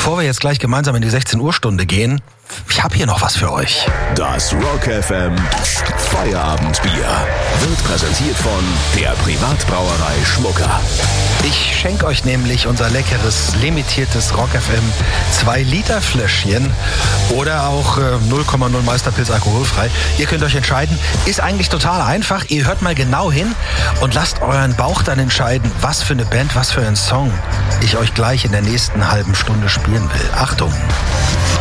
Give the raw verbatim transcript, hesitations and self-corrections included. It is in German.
Bevor wir jetzt gleich gemeinsam in die sechzehn Uhr Stunde gehen, ich habe hier noch was für euch. Das Rock F M Feierabendbier wird präsentiert von der Privatbrauerei Schmucker. Ich schenke euch nämlich unser leckeres, limitiertes Rock F M zwei Liter Fläschchen oder auch äh, null Komma null Meisterpilz alkoholfrei. Ihr könnt euch entscheiden. Ist eigentlich total einfach. Ihr hört mal genau hin und lasst euren Bauch dann entscheiden, was für eine Band, was für einen Song ich euch gleich in der nächsten halben Stunde spielen will. Achtung!